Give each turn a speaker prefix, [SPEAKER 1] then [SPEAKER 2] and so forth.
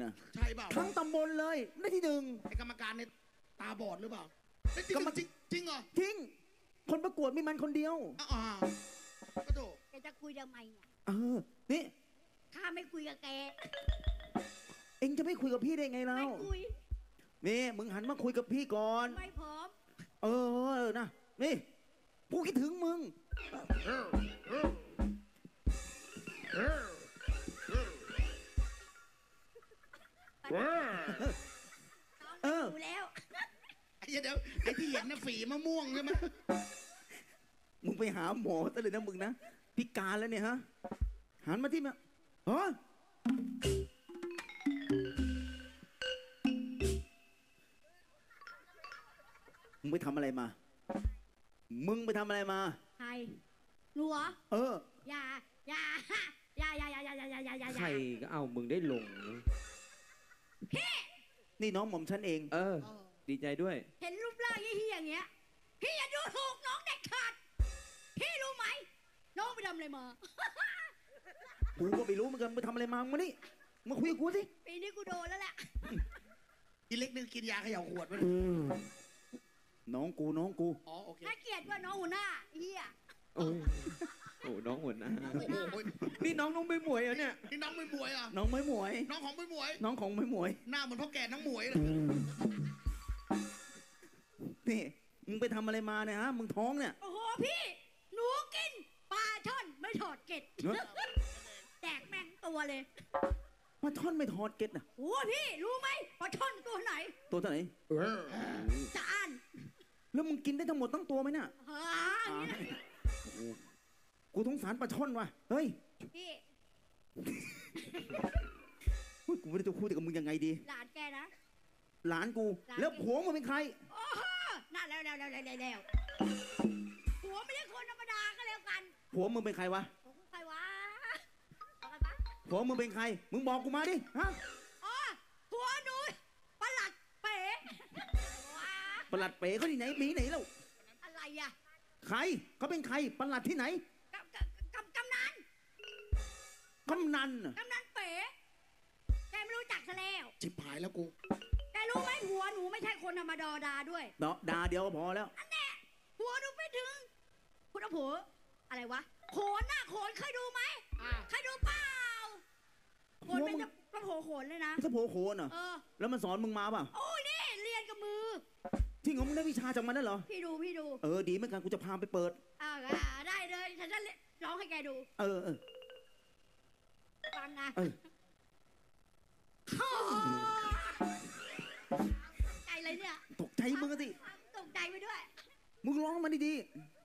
[SPEAKER 1] นะ
[SPEAKER 2] ใช่เปล่า
[SPEAKER 1] ทั้งตำบลเลยได้ที่หนึ่ง
[SPEAKER 2] ไอ้กรรมการเนี่ยตาบอดหรือเปล่าจริงเหรอ
[SPEAKER 1] จริงคนประกวดมีมันคนเดียว
[SPEAKER 2] ก็โด
[SPEAKER 3] แกจะคุยทำไมเนี่ย
[SPEAKER 1] นี่
[SPEAKER 3] ข้าไม่คุยกับแก
[SPEAKER 1] เอ็งจะไม่คุยกับพี่ได้ไงเรา
[SPEAKER 3] ไม่คุย
[SPEAKER 1] นี่มึงหันมาคุยกับพี่ก่อน
[SPEAKER 3] ไม่พร้อม
[SPEAKER 1] นะนี่กูคิดถึงมึง
[SPEAKER 3] ดูแล้ว
[SPEAKER 2] เดี๋ยวไอ้ที่เห็นน่ะฝีมะม่วงใช่ไหม
[SPEAKER 1] มึงไปหาหมอซะเลยนะมึงนะพิการแล้วเนี่ยฮะหันมาที่มามึงไปทำอะไรมา
[SPEAKER 3] ใครหนูเหรออย่า
[SPEAKER 4] ใครก็เอามึงได้ลง
[SPEAKER 3] พี่
[SPEAKER 1] นี่น้องหม่อมฉันเอง
[SPEAKER 4] ดีใจด้วย
[SPEAKER 3] เห็นรูปร่างเฮี้ยอย่างเงี้ยพี่อย่าดูถูกน้องเด็ดขาดพี่รู้ไหมน้องไปทำอะไรมา
[SPEAKER 1] กูก็ไม่รู้เหมือนกันไปทำอะไรมามานี่มาคุยกับกูสิ
[SPEAKER 3] ปีนี้กูโดนแล้วแหละ
[SPEAKER 2] กินเล็กนึงกินยาเขย่าขวดไป
[SPEAKER 1] น้องกู
[SPEAKER 2] โอเค
[SPEAKER 3] น่าเกลียดว่าน้องหัวหน้าเฮีย
[SPEAKER 4] โอ้น้องหัวหน้านี่น้องไม่หมวยอ่ะเนี่ย
[SPEAKER 2] นี่น้องไม่หมวยอ่ะ
[SPEAKER 1] น้องไม่หมวย
[SPEAKER 2] น้องของไม่หมวยหน้าเหมือนพ่อแก่น้องหมวยเลย
[SPEAKER 1] นี่มึงไปทำอะไรมาเนี่ยฮะมึงท้องเนี่ย
[SPEAKER 3] โอ้โหพี่หนูกินปลาช่อนไม่ถอดเกล็ดแตกแม่งตัวเลย
[SPEAKER 1] ปลาช่อนไม่ถอดเกล็ดอ่ะ
[SPEAKER 3] โอ้พี่รู้ไหมปลาช่อนตัวไหนจะอ่าน
[SPEAKER 1] แล้วมึงกินได้ทั้งหมดทั้งตัวไหมเนี่ยกูสงสารปลาช่อนว่ะเฮ้ย
[SPEAKER 3] พี่
[SPEAKER 1] กูไม่ได้จะพูดกับมึงยังไงดี
[SPEAKER 3] หลานแกนะ
[SPEAKER 1] หลานกูแล้วผัวมึงเป็นใคร
[SPEAKER 3] โอ้น่าแล้วผัวไม่ใช่คนธรรมดาก็แล้วกัน
[SPEAKER 1] ผัวมึงเป็นใครวะ
[SPEAKER 3] ใครวะ
[SPEAKER 1] ผัวมึงเป็นใครมึงบอกกูมาดิฮะ
[SPEAKER 3] ผัวหนูประหลัดเป๋
[SPEAKER 1] ประหลัดเป๋เขาที่ไหนมีไหนแล้ว
[SPEAKER 3] อะไรอ่ะ
[SPEAKER 1] ใครเขาเป็นใครประหลัดที่ไหน
[SPEAKER 3] กำนันเป๋แกไม่รู้จักซะแล้ว
[SPEAKER 2] จิบหายแล้วกู
[SPEAKER 3] แกรู้ไหมผัวหนูไม่ใช่คนธรรมดาด้วย
[SPEAKER 1] เนาะด่าเดียวพอแล้ว
[SPEAKER 3] อันแน่ผัวหนูไปถึงคุณเอาผัวอะไรวะโขนเคยดูไหมเคยดูเปล่าโขนเป็นกระโผโขนเลยนะ
[SPEAKER 1] กระโผโขนเหรอแล้วมันสอนมึงมาป่ะ
[SPEAKER 3] โอ้ยนี่เรียนกับมือ
[SPEAKER 1] ที่มึงได้วิชาจากมันนั่นเหรอ
[SPEAKER 3] พี่ดู
[SPEAKER 1] ดีเหมือนกันกูจะพาไปเปิด
[SPEAKER 3] ได้เลยฉันจะร้องให้แกดูฟังนะใจเลยเนี่ย
[SPEAKER 1] ตกใจมึงสิ
[SPEAKER 3] ตกใจไปด้วย
[SPEAKER 1] มึงร้องมาดี